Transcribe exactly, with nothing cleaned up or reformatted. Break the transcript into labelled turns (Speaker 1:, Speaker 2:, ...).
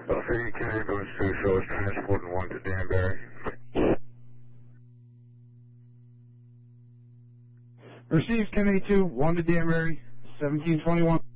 Speaker 1: Buffy, Kennedy goes to show us transporting one to Danbury.
Speaker 2: Receives Kennedy two, one to Danbury, seventeen twenty-one.